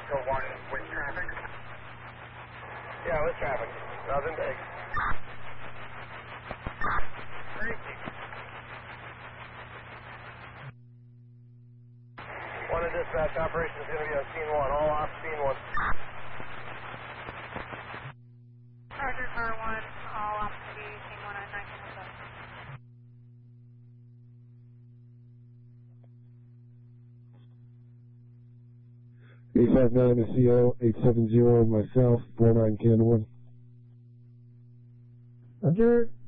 Echo 1 with traffic? Yeah, with traffic. Nothing big. Crazy. One of dispatch operations is going to be on scene 1. All off scene 1. Roger, car 1, all off to be scene 1 at 1907. 859 to CO, 870 myself, 49 Can 1. Roger.